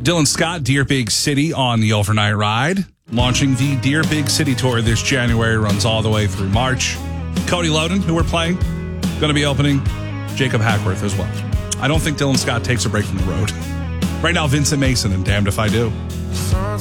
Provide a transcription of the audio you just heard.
Dylan Scott, Dear Big City on the overnight ride. Launching the Dear Big City tour this January, runs all the way through March. Cody Loden, who we're playing, going to be opening. Jacob Hackworth as well. I don't think Dylan Scott takes a break from the road. Right now, Vincent Mason and Damned If I Do.